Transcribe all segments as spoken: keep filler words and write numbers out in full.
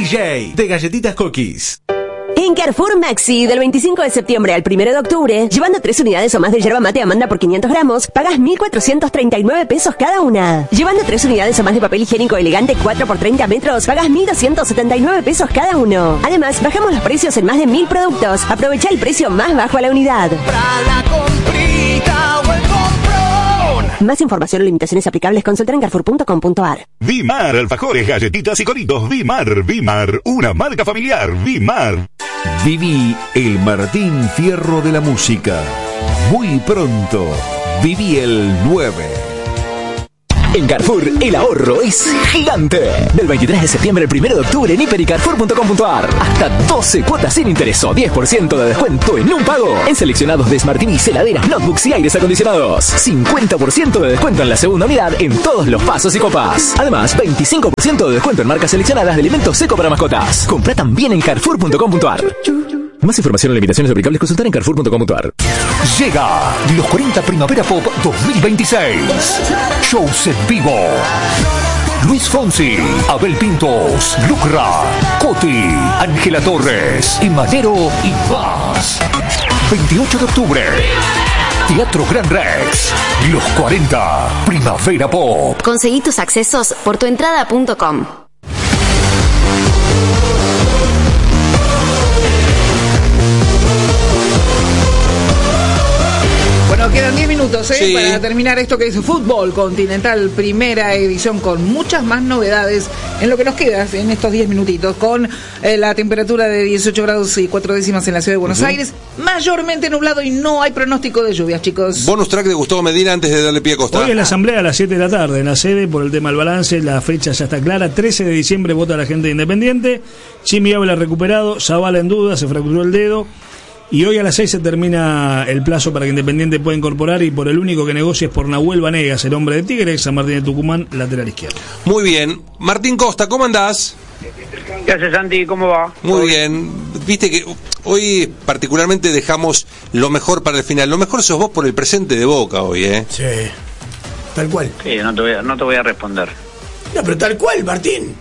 J de Galletitas Cookies. En Carrefour Maxi, del veinticinco de septiembre al primero de octubre, llevando tres unidades o más de yerba mate Amanda por quinientos gramos, pagas mil cuatrocientos treinta y nueve pesos cada una. Llevando tres unidades o más de papel higiénico elegante cuatro por treinta metros, pagas mil doscientos setenta y nueve pesos cada uno. Además, bajamos los precios en más de mil productos. Aprovecha el precio más bajo a la unidad. Más información o limitaciones aplicables, consulta en carrefour punto com punto a r. Vimar, alfajores, galletitas y coritos. Vimar, Vimar, una marca familiar. Vimar. Viví el Martín Fierro de la música. Muy pronto, viví el nueve. En Carrefour, el ahorro es gigante. Del veintitrés de septiembre al primero de octubre en hiper y carrefour punto com punto a r. Hasta doce cuotas sin interés o diez por ciento de descuento en un pago. En seleccionados de Smart T Vs, heladeras, notebooks y aires acondicionados. cincuenta por ciento de descuento en la segunda unidad en todos los pasos y copas. Además, veinticinco por ciento de descuento en marcas seleccionadas de alimentos seco para mascotas. Comprá también en carrefour punto com punto a r. Más información o limitaciones aplicables, consultar en carrefour punto com punto a r. Llega los cuarenta Primavera Pop dos mil veintiséis. Shows en vivo. Luis Fonsi, Abel Pintos, Lucra, Coti, Ángela Torres, Imanero y más. veintiocho de octubre. Teatro Gran Rex. Los cuarenta Primavera Pop. Conseguí tus accesos por tuentrada punto com. Bueno, quedan diez minutos ¿eh? Sí. para terminar esto que es Fútbol Continental, primera edición, con muchas más novedades en lo que nos queda en estos diez minutitos, con eh, la temperatura de dieciocho grados y cuatro décimas en la ciudad de Buenos uh-huh. Aires, mayormente nublado y no hay pronóstico de lluvias, chicos. Bonus track de Gustavo Medina antes de darle pie a Costa. Hoy es la asamblea a las siete de la tarde en la sede por el tema del balance, la fecha ya está clara, trece de diciembre vota la gente de Independiente, Chimi habla recuperado, Zavala en duda, se fracturó el dedo. Y hoy a las seis se termina el plazo para que Independiente pueda incorporar, y por el único que negocia es por Nahuel Vanegas, el hombre de Tigres, San Martín de Tucumán, lateral izquierdo. Muy bien. Martín Costa, ¿cómo andás? ¿Qué haces, Santi? ¿Cómo va? Muy bien. Viste que hoy particularmente dejamos lo mejor para el final. Lo mejor sos vos por el presente de Boca hoy, ¿eh? Sí. Tal cual. Sí, no te voy a, no te voy a responder. No, pero tal cual, Martín.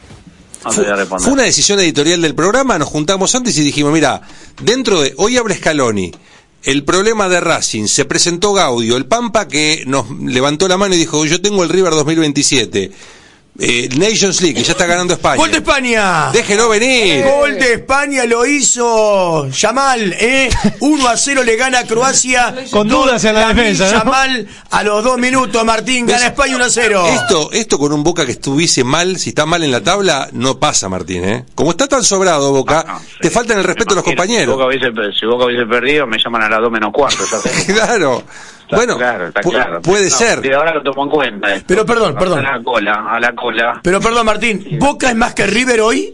No te voy a responder. Fue una decisión editorial del programa, nos juntamos antes y dijimos, mira, dentro de, hoy habla Scaloni, el problema de Racing, se presentó Gaudio, el Pampa que nos levantó la mano y dijo, yo tengo el River dos mil veintisiete, eh, Nations League, que ya está ganando España. ¡Gol de España! ¡Déjelo venir! ¡Gol de España! Lo hizo Yamal, ¿eh? uno a cero le gana a Croacia. Con dudas en la defensa, ¿no? Yamal a los dos minutos, Martín, gana España uno a cero. Esto, esto con un Boca que estuviese mal, si está mal en la tabla, no pasa, Martín, ¿eh? Como está tan sobrado Boca, ah, no, sí, te faltan el respeto a los compañeros. Si Boca, hubiese, si Boca hubiese perdido, me llaman a las dos menos cuarto. Claro. Está bueno, claro, está pu- claro. puede no, ser. Y ahora lo tomo en cuenta. Esto. Pero perdón, perdón. A la cola, a la cola. Pero perdón, Martín, sí. ¿Boca es más que River hoy?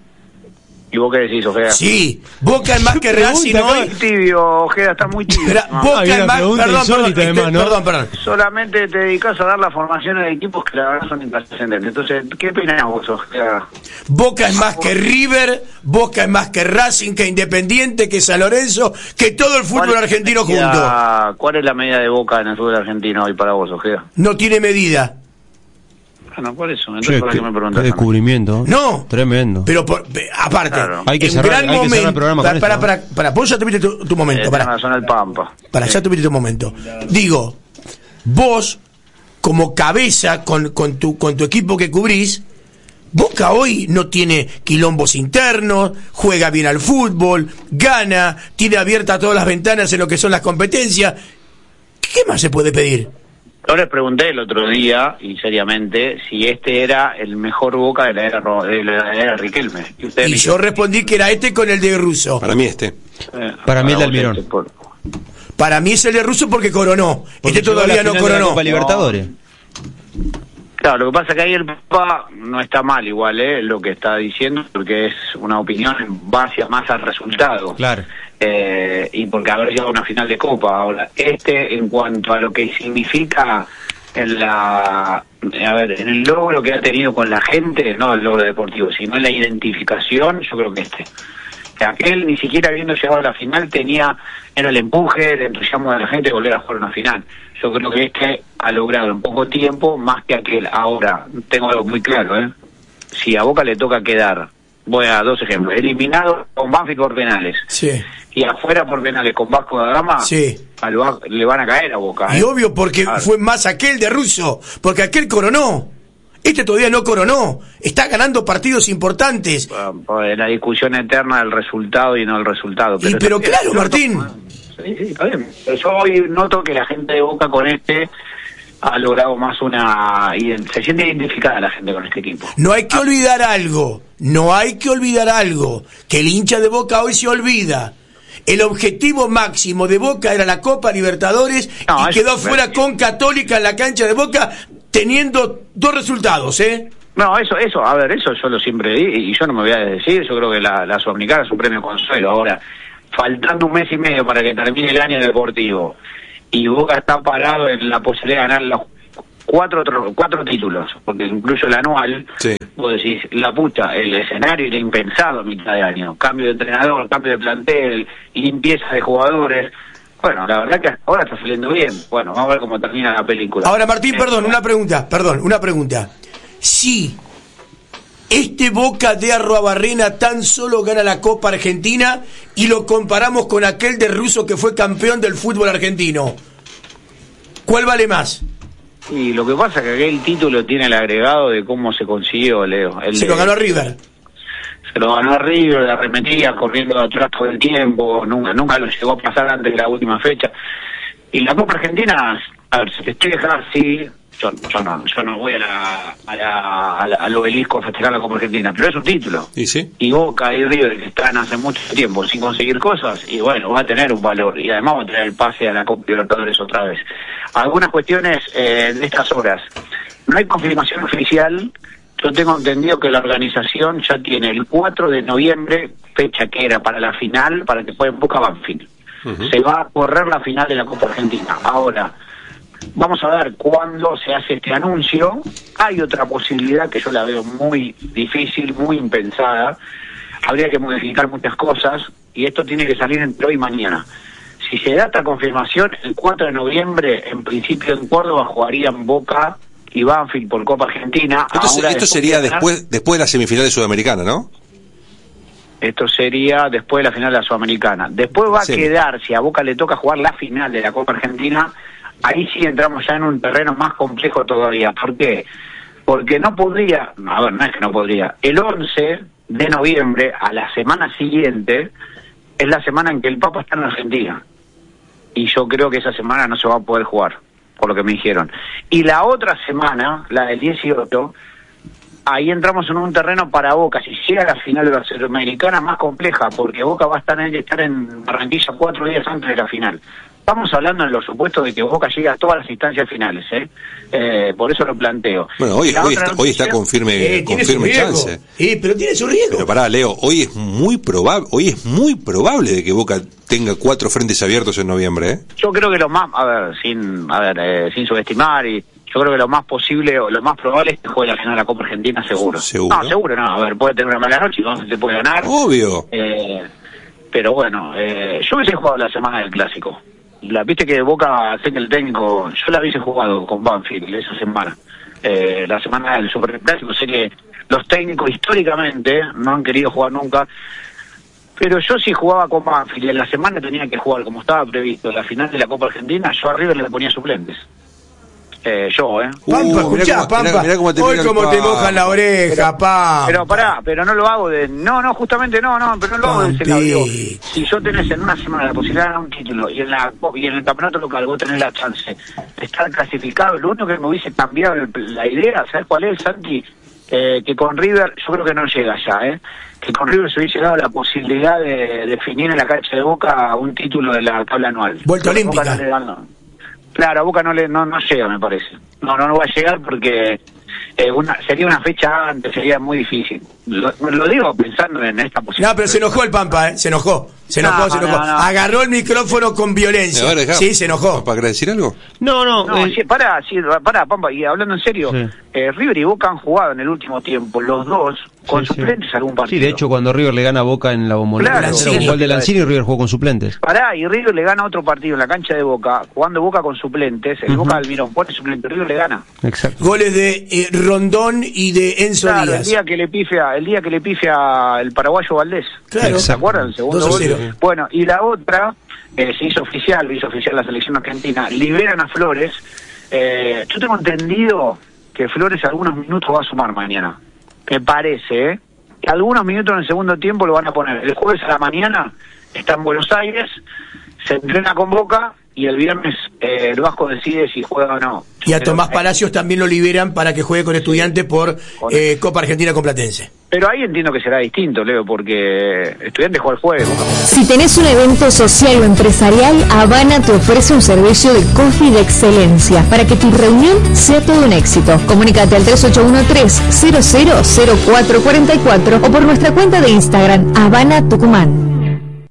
¿Y vos qué decís, Ojeda? Sí, Boca es más que Racing hoy. Muy tibio, Ojeda, está muy tibio. Pero, no. Boca es más, perdón, perdón, insólita, además, ¿no? perdón, perdón. Solamente te dedicas a dar las formaciones de equipos que la verdad son intrascendentes. Entonces, ¿qué opinas vos, Ojeda? Boca es más que River, Boca es más que Racing, que Independiente, que San Lorenzo, que todo el fútbol argentino medida, junto. ¿Cuál es la medida de Boca en el fútbol argentino hoy para vos, Ojeda? No tiene medida. Bueno, por eso. Entonces, Che, ¿para qué, qué me preguntas? qué descubrimiento. No. Tremendo. Pero por, aparte, claro. hay que en cerrar, gran hay que momento. cerrar el programa para, con para, esto, para, para, vos ya tuviste tu, tu momento. Eh, para, razón el Pampa. para, ya tuviste tu momento. Digo, vos, como cabeza con, con, tu, con tu equipo que cubrís, Boca hoy no tiene quilombos internos, juega bien al fútbol, gana, tiene abiertas todas las ventanas en lo que son las competencias. ¿Qué más se puede pedir? Yo les pregunté el otro día, y seriamente, si este era el mejor Boca de la era, de la era Riquelme. Y, y yo dijeron, respondí que era este con el de Russo. Para mí este. Eh, para mí el de Almirón. Este, por... Para mí es el de Russo porque coronó. Porque este todavía no coronó. Copa Libertadores. No. Claro, lo que pasa es que ahí el Papa no está mal igual, ¿eh? Lo que está diciendo, porque es una opinión en base más al resultado. Claro. Eh, y porque haber llegado a una final de Copa. Ahora, este, en cuanto a lo que significa en la, a ver, en el logro que ha tenido con la gente, no el logro deportivo, sino en la identificación, yo creo que este. Aquel, ni siquiera habiendo llegado a la final, tenía era el empuje, el entusiasmo de la gente de volver a jugar una final. Yo creo que este ha logrado en poco tiempo más que aquel. Ahora, tengo algo muy claro, ¿eh? Si a Boca le toca quedar voy a dos ejemplos, eliminado con Banfield por penales. Sí. Y afuera por penales con Vasco da Gama, sí. al, le van a caer a Boca. Y ¿eh? obvio porque claro. fue más aquel de Russo, porque aquel coronó. Este todavía no coronó, está ganando partidos importantes. Uh, la discusión eterna del resultado y no el resultado. Pero, y, pero también, claro, Martín. Sí, sí, está bien. Pero yo hoy noto que la gente de Boca con este ha logrado más una... Se siente identificada la gente con este equipo. No hay que olvidar algo, no hay que olvidar algo, que el hincha de Boca hoy se olvida. El objetivo máximo de Boca era la Copa Libertadores no, y quedó fuera con Católica en la cancha de Boca teniendo dos resultados, ¿eh? No, eso, eso, a ver, eso yo lo siempre di y yo no me voy a decir, yo creo que la, la Sudamericana es un premio consuelo. Ahora, faltando un mes y medio para que termine el año deportivo y Boca está parado en la posibilidad de ganar los cuatro, cuatro títulos, porque incluyo el anual, sí. Vos decís, la puta, el escenario era impensado a mitad de año, cambio de entrenador, cambio de plantel, limpieza de jugadores. Bueno, la verdad que ahora está saliendo bien. Bueno, vamos a ver cómo termina la película. Ahora, Martín, perdón, una pregunta, perdón, una pregunta. Si este Boca de Arruabarrena tan solo gana la Copa Argentina y lo comparamos con aquel de Russo que fue campeón del fútbol argentino, ¿cuál vale más? Y lo que pasa es que aquel título tiene el agregado de cómo se consiguió, Leo. El se de, lo ganó a River. Se lo ganó a River, la arremetía, corriendo atrás todo el tiempo, nunca nunca lo llegó a pasar antes de la última fecha. Y la Copa Argentina, a ver, si te estoy dejando así, yo, yo no yo no voy a la, a la, a la, al obelisco a festejar la Copa Argentina, pero es un título. ¿Y sí? Y Boca y River, que están hace mucho tiempo sin conseguir cosas, y bueno, va a tener un valor, y además va a tener el pase a la Copa Libertadores otra vez. Algunas cuestiones eh, de estas horas. No hay confirmación oficial. Yo tengo entendido que la organización ya tiene el cuatro de noviembre, fecha que era para la final, para que jueguen Boca Banfield. Uh-huh. Se va a correr la final de la Copa Argentina. Ahora, vamos a ver cuándo se hace este anuncio. Hay otra posibilidad que yo la veo muy difícil, muy impensada. Habría que modificar muchas cosas y esto tiene que salir entre hoy y mañana. Si se da esta confirmación, el cuatro de noviembre, en principio en Córdoba, jugarían Boca y Banfield por Copa Argentina. Entonces, esto sería de después después de la semifinal de Sudamericana, ¿no? Esto sería después de la final de la Sudamericana. Después va sí. a quedar, si a Boca le toca jugar la final de la Copa Argentina, ahí sí entramos ya en un terreno más complejo todavía. ¿Por qué? Porque no podría, a ver, no es que no podría, el once de noviembre, a la semana siguiente, es la semana en que el Papa está en Argentina. Y yo creo que esa semana no se va a poder jugar, por lo que me dijeron. Y la otra semana, la del dieciocho, ahí entramos en un terreno para Boca, si llega a la final de la Sudamericana, más compleja, porque Boca va a estar en, estar en Barranquilla cuatro días antes de la final. Estamos hablando en los supuestos de que Boca llegue a todas las instancias finales, ¿eh? Eh, por eso lo planteo. Bueno, hoy, hoy, está, hoy está con firme, eh, con firme chance. Eh, pero tiene su riesgo. Pero pará, Leo, hoy es muy probable, hoy es muy probable de que Boca tenga cuatro frentes abiertos en noviembre, ¿eh? Yo creo que lo más, a ver, sin, a ver, eh, sin subestimar, y yo creo que lo más posible o lo más probable es que juegue la final de la Copa Argentina, seguro. ¿Seguro? No, seguro no. A ver, puede tener una mala noche y no se te puede ganar. Obvio. Eh, pero bueno, eh, yo hubiese jugado la semana del Clásico. La viste que Boca, sé que el técnico, yo la hubiese jugado con Banfield esa semana, eh, la semana del Superclásico. Sé que los técnicos históricamente no han querido jugar nunca, pero yo si jugaba con Banfield y en la semana tenía que jugar como estaba previsto la final de la Copa Argentina, yo a River le ponía suplentes. Eh, yo, ¿eh? Pampa, uh, escuchá, mirá, Pampa, mirá, mirá cómo te hoy como te mojan la oreja, pero, Pampa. Pero pará, pero no lo hago de... No, no, justamente no, no, pero no lo hago de ese lado. Digo, si yo tenés en una semana la posibilidad de ganar un título y en la y en el campeonato local vos tenés la chance de estar clasificado, lo único que me hubiese cambiado la idea, ¿sabes cuál es, Santi? Eh, que con River, yo creo que no llega ya, ¿eh? Que con River se hubiese dado la posibilidad de definir en la cancha de Boca un título de la tabla anual. Vuelta olímpica. Claro, a Boca no le no, no llega, me parece. No, no, no va a llegar porque eh, una, sería una fecha antes, sería muy difícil. Lo, lo digo pensando en esta posibilidad. No, pero se enojó el Pampa, ¿eh? Se enojó. Se enojó, no, se enojó. No, no. Agarró el micrófono con violencia. Ver, sí, se enojó. ¿Para decir algo? No, no. No, eh... sí, pará, sí, pará, Pampa, y hablando en serio, sí. eh, River y Boca han jugado en el último tiempo, los dos, con sí, suplentes sí. algún partido. Sí, de hecho, cuando River le gana a Boca en la Bombonera, claro, sí, el gol de Lanzini y River jugó con suplentes. Pará, y River le gana otro partido en la cancha de Boca, jugando Boca con suplentes, el uh-huh. Boca Almirón pone suplente, River le le gana. Exacto. Goles de eh, Rondón y de Enzo Claro, Díaz. el día que le pifia, el día que le pifia el paraguayo Valdés. Claro. ¿Se acuerdan? El segundo dos a cero. gol. Bueno, y la otra, eh, se hizo oficial, lo hizo oficial la selección argentina, liberan a Flores. Eh, yo tengo entendido que Flores algunos minutos va a sumar mañana. Me parece, ¿eh? Que algunos minutos en el segundo tiempo lo van a poner. El jueves a la mañana está en Buenos Aires, se entrena con Boca y el viernes eh, el Vasco decide si juega o no. Y a Pero, Tomás eh, Palacios también lo liberan para que juegue con Estudiantes por eh, Copa Argentina con Platense. Pero ahí entiendo que será distinto, Leo, porque Estudiantes juega el jueves. Boca. Si tenés un evento social o empresarial, Habana te ofrece un servicio de coffee de excelencia para que tu reunión sea todo un éxito. Comunícate al tres ocho uno tres cero cero cero cuatro cuatro cuatro o por nuestra cuenta de Instagram, Habana Tucumán.